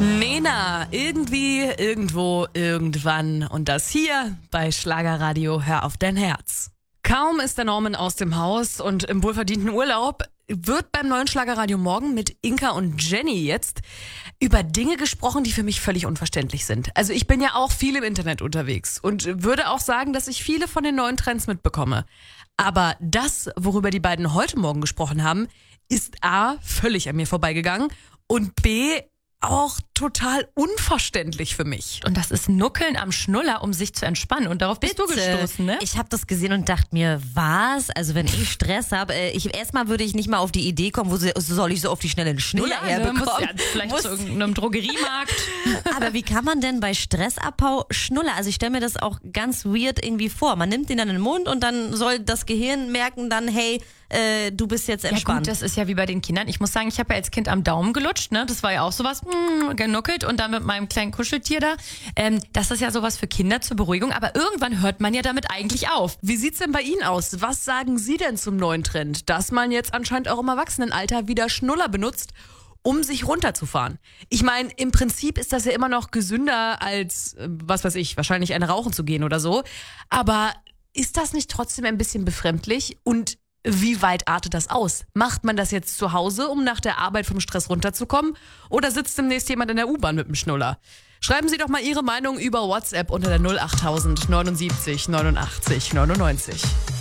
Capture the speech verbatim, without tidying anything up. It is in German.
Nena, irgendwie, irgendwo, irgendwann. Und das hier bei Schlagerradio Hör auf dein Herz. Kaum ist der Norman aus dem Haus und im wohlverdienten Urlaub, wird beim neuen Schlagerradio Morgen mit Inka und Jenny jetzt über Dinge gesprochen, die für mich völlig unverständlich sind. Also ich bin ja auch viel im Internet unterwegs und würde auch sagen, dass ich viele von den neuen Trends mitbekomme. Aber das, worüber die beiden heute Morgen gesprochen haben, ist A, völlig an mir vorbeigegangen und B, auch total unverständlich für mich. Und das ist Nuckeln am Schnuller, um sich zu entspannen. Und darauf bist Bitte. du gestoßen, ne? Ich habe das gesehen und dachte mir, was? Also wenn ich Stress habe, äh, ich, erstmal würde ich nicht mal auf die Idee kommen, wo so, soll ich so auf die schnelle einen Schnuller Ja, ne, herbekommen? muss ja vielleicht Muss- zu irgendeinem Drogeriemarkt. Aber wie kann man denn bei Stressabbau Schnuller? Also ich stelle mir das auch ganz weird irgendwie vor. Man nimmt den dann in den Mund und dann soll das Gehirn merken dann, hey, äh, du bist jetzt Ja entspannt. gut, das ist ja wie bei den Kindern. Ich muss sagen, ich habe ja als Kind am Daumen gelutscht, ne? Das war ja auch sowas, mm, genuckelt und dann mit meinem kleinen Kuscheltier da. Ähm, das ist ja sowas für Kinder zur Beruhigung, aber irgendwann hört man ja damit eigentlich auf. Wie sieht's denn bei Ihnen aus? Was sagen Sie denn zum neuen Trend, dass man jetzt anscheinend auch im Erwachsenenalter wieder Schnuller benutzt, um sich runterzufahren? Ich meine, im Prinzip ist das ja immer noch gesünder als, äh, was weiß ich, wahrscheinlich eine rauchen zu gehen oder so. Aber ist das nicht trotzdem ein bisschen befremdlich? Und wie weit artet das aus? Macht man das jetzt zu Hause, um nach der Arbeit vom Stress runterzukommen? Oder sitzt demnächst jemand in der U-Bahn mit dem Schnuller? Schreiben Sie doch mal Ihre Meinung über WhatsApp unter der null acht tausend neunundsiebzig neunundachtzig neunundneunzig.